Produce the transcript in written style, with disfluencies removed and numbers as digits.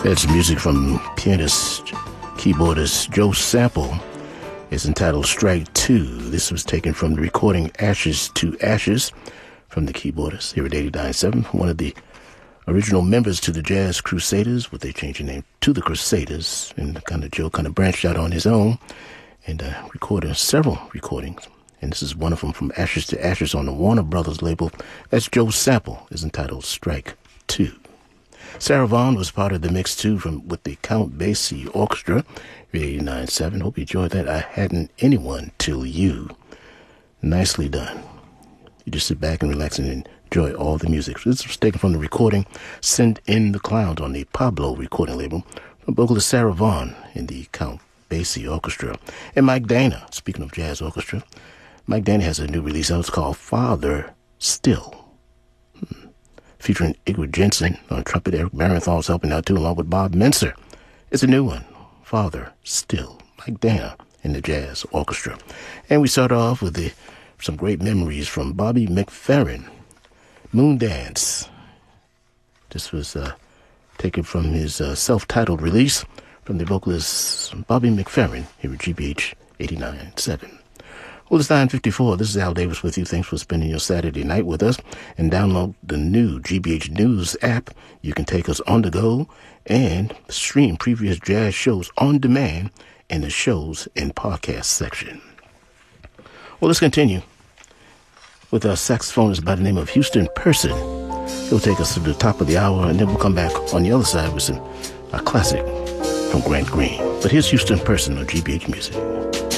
That's music from pianist, keyboardist Joe Sample. It's entitled Strike 2. This was taken from the recording Ashes to Ashes from the keyboardist here at 89.7, one of the original members to the Jazz Crusaders, what they changed the name to the Crusaders, and Joe branched out on his own and recorded several recordings. And this is one of them from Ashes to Ashes on the Warner Brothers label. That's Joe Sample, is entitled Strike 2. Sarah Vaughan was part of the mix too with the Count Basie Orchestra, 89.7. Hope you enjoyed that. I Hadn't Anyone Till You. Nicely done. You just sit back and relax and enjoy all the music. This was taken from the recording Send in the Clowns on the Pablo recording label from vocalist Sarah Vaughan in the Count Basie Orchestra. And Mike Dana, speaking of jazz orchestra, Mike Dana has a new release out. It's called Father Still. Featuring Igor Jensen on trumpet. Eric Barenthal's helping out too, along with Bob Menser. It's a new one, Father Still. Mike Dana in the Jazz Orchestra. And we start off with some great memories from Bobby McFerrin. Moon Dance. This was taken from his self-titled release from the vocalist Bobby McFerrin here at GBH 89.7. Well, it's 9:54. This is Al Davis with you. Thanks for spending your Saturday night with us. And download the new GBH News app. You can take us on the go and stream previous jazz shows on demand in the shows and podcast section. Well, let's continue with our saxophonist by the name of Houston Person. He'll take us to the top of the hour, and then we'll come back on the other side with a classic from Grant Green. But here's Houston Person on GBH Music.